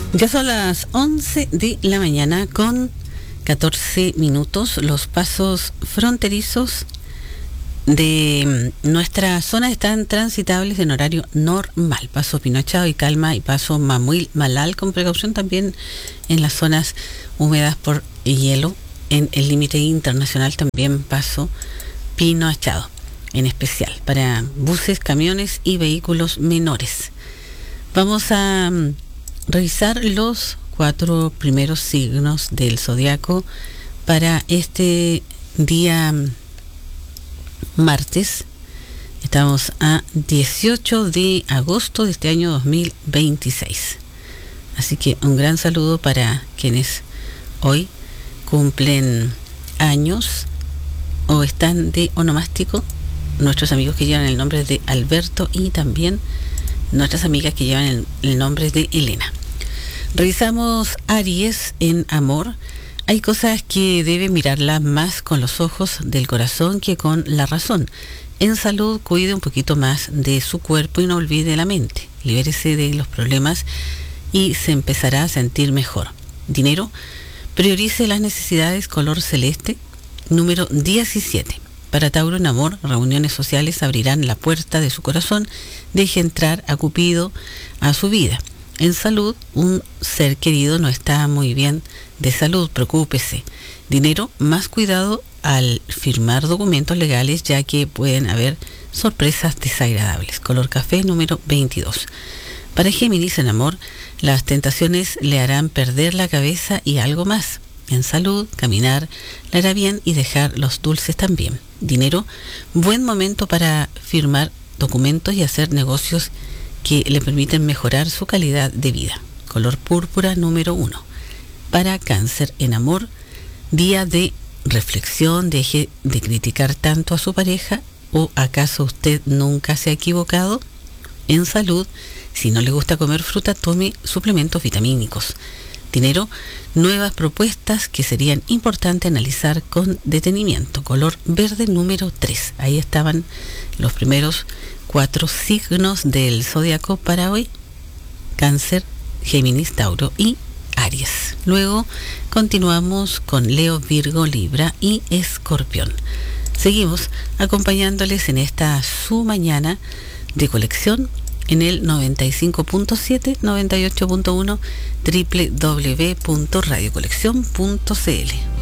Ya son las 11 de la mañana con 14 minutos. Los pasos fronterizos de nuestra zona están transitables en horario normal. Paso Pinochado y Calma y paso Mamuil Malal, con precaución también en las zonas húmedas por hielo. En el límite internacional también paso Pinochado, en especial para buses, camiones y vehículos menores. Vamos a revisar los 4 primeros signos del zodiaco para este día martes. Estamos a 18 de agosto de este año 2026. Así que un gran saludo para quienes hoy cumplen años o están de onomástico. Nuestros amigos que llevan el nombre de Alberto y también nuestras amigas que llevan el nombre de Elena. Revisamos Aries en amor. Hay cosas que debe mirarlas más con los ojos del corazón que con la razón. En salud, cuide un poquito más de su cuerpo y no olvide la mente. Libérese de los problemas y se empezará a sentir mejor. Dinero, priorice las necesidades, color celeste, número 17. Para Tauro en amor, reuniones sociales abrirán la puerta de su corazón. Deje entrar a Cupido a su vida. En salud, un ser querido no está muy bien de salud, preocúpese. Dinero, más cuidado al firmar documentos legales, ya que pueden haber sorpresas desagradables. Color café, número 22. Para Géminis en amor, las tentaciones le harán perder la cabeza y algo más. En salud, caminar le hará bien y dejar los dulces también. Dinero, buen momento para firmar documentos y hacer negocios que le permiten mejorar su calidad de vida. Color púrpura, número 1. Para Cáncer en amor, día de reflexión, deje de criticar tanto a su pareja, o acaso usted nunca se ha equivocado. En salud, si no le gusta comer fruta, tome suplementos vitamínicos. Dinero, nuevas propuestas que serían importantes analizar con detenimiento. Color verde, número 3. Ahí estaban los primeros 4 signos del zodiaco para hoy: Cáncer, Géminis, Tauro y Aries. Luego continuamos con Leo, Virgo, Libra y Escorpión. Seguimos acompañándoles en esta su mañana de colección en el 95.7, 98.1, www.radiocolección.cl.